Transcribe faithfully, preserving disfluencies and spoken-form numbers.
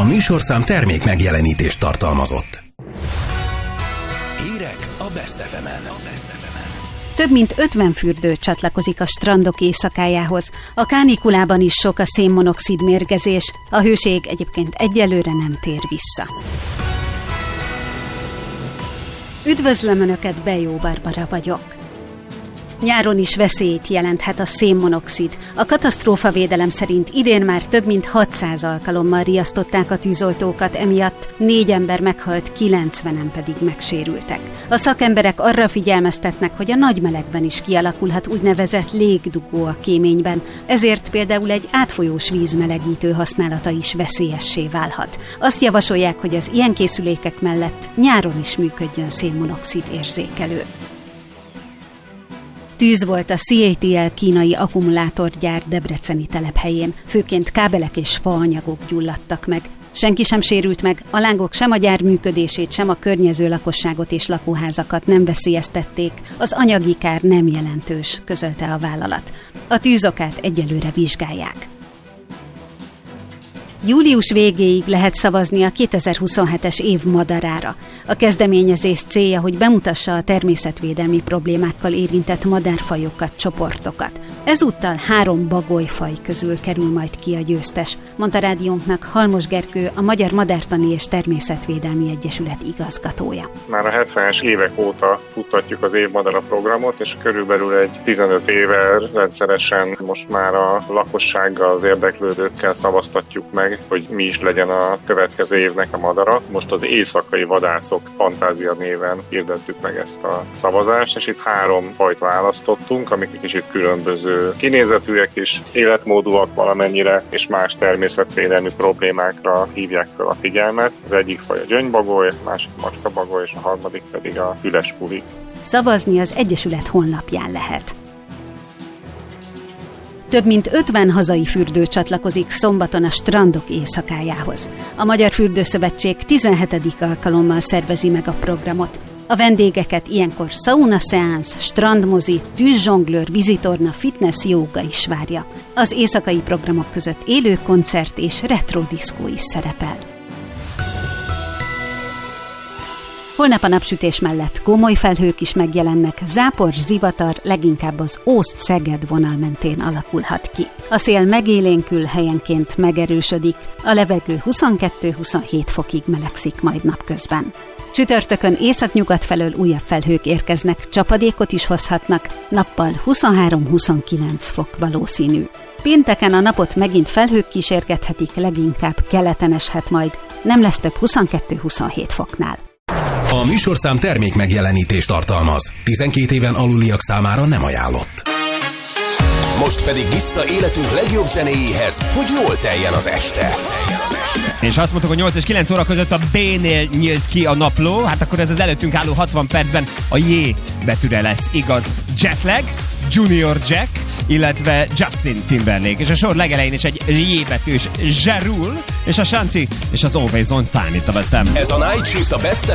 A műsorszám termék megjelenítést tartalmazott. Hírek a Best ef emen. Több mint ötven fürdő csatlakozik a strandok éjszakájához. A kánikulában is sok a szénmonoxid mérgezés, a hőség egyébként egyelőre nem tér vissza. Üdvözlöm Önöket, Bejó Barbara vagyok. Nyáron is veszélyt jelenthet a szénmonoxid. A katasztrófavédelem szerint idén már több mint hatszáz alkalommal riasztották a tűzoltókat, emiatt négy ember meghalt, kilencvenen pedig megsérültek. A szakemberek arra figyelmeztetnek, hogy a nagy melegben is kialakulhat úgynevezett légdugó a kéményben, ezért például egy átfolyós vízmelegítő használata is veszélyessé válhat. Azt javasolják, hogy az ilyen készülékek mellett nyáron is működjön szénmonoxid érzékelő. Tűz volt a cé á té el kínai akkumulátorgyár debreceni telephelyén. Főként kábelek és faanyagok gyulladtak meg. Senki sem sérült meg, a lángok sem a gyár működését, sem a környező lakosságot és lakóházakat nem veszélyeztették. Az anyagi kár nem jelentős, közölte a vállalat. A tűzokát egyelőre vizsgálják. Július végéig lehet szavazni a kétezer-huszonhetes év madarára. A kezdeményezés célja, hogy bemutassa a természetvédelmi problémákkal érintett madárfajokat, csoportokat. Ezúttal három bagolyfaj közül kerül majd ki a győztes, mondta rádiónknak Halmos Gergő, a Magyar Madártani és Természetvédelmi Egyesület igazgatója. Már a hetvenes évek óta futtatjuk az évmadara programot, és körülbelül egy tizenöt éve rendszeresen most már a lakossággal, az érdeklődőkkel szavaztatjuk meg, hogy mi is legyen a következő évnek a madara. Most az éjszakai vadászok fantázia néven hirdettük meg ezt a szavazást, és itt három fajt választottunk, amik kicsit különböző kinézetűek is, életmódúak valamennyire, és más természetvédelmi problémákra hívják fel a figyelmet. Az egyik faj a gyöngybagoly, a másik macskabagoly, és a harmadik pedig a füles pulik. Szavazni az Egyesület honlapján lehet. Több mint ötven hazai fürdő csatlakozik szombaton a strandok éjszakájához. A Magyar Fürdőszövetség tizenhetedik alkalommal szervezi meg a programot. A vendégeket ilyenkor sauna-szeánsz, strandmozi, tűzzsonglőr, vízitorna, fitness, jóga is várja. Az éjszakai programok között élő koncert és retro diszkó is szerepel. Holnap a napsütés mellett komoly felhők is megjelennek, zápor, zivatar leginkább az Ószd-Szeged vonal mentén alakulhat ki. A szél megélénkül, helyenként megerősödik, a levegő huszonkettő-huszonhét fokig melegszik majd napközben. Csütörtökön északnyugat felől újabb felhők érkeznek, csapadékot is hozhatnak, nappal huszonhárom-huszonkilenc fok valószínű. Pénteken a napot megint felhők kísérgethetik, leginkább keleten eshet majd, nem lesz több huszonkettő-huszonhét foknál. A műsorszám termék megjelenítést tartalmaz. tizenkét éven aluliak számára nem ajánlott. Most pedig vissza életünk legjobb zenéjéhez, hogy jól teljen az este. És azt mondtuk, hogy nyolc és kilenc óra között a B-nél nyílt ki a napló, hát akkor ez az előttünk álló hatvan percben a J betűre lesz igaz. Jetlag, Junior Jack, illetve Justin Timberlake. És a sor legelején is egy J betűs Ja Rule, és a Shanti, és az Always on Time itt a West Ham. Ez a Night Shift a Best